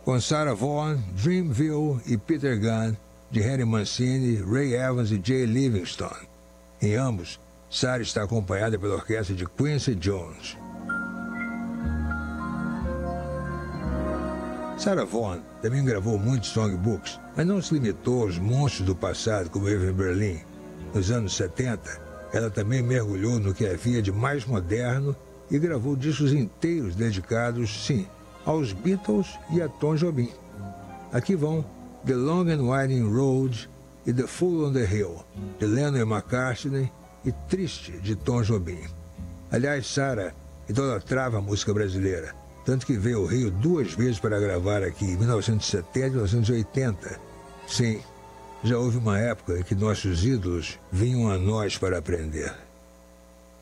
com Sarah Vaughan, Dreamville e Peter Gunn, de Henry Mancini, Ray Evans e Jay Livingston. Em ambos, Sarah está acompanhada pela orquestra de Quincy Jones. Sarah Vaughan também gravou muitos songbooks, mas não se limitou aos monstros do passado como Irving Berlin. Nos anos 70, ela também mergulhou no que havia de mais moderno e gravou discos inteiros dedicados, sim, aos Beatles e a Tom Jobim. Aqui vão The Long and Winding Road e The Fool on the Hill, de Lennon e McCartney, e Triste, de Tom Jobim. Aliás, Sarah idolatrava a música brasileira, tanto que veio ao Rio 2 vezes para gravar aqui, em 1970 e 1980. Sim, já houve uma época em que nossos ídolos vinham a nós para aprender.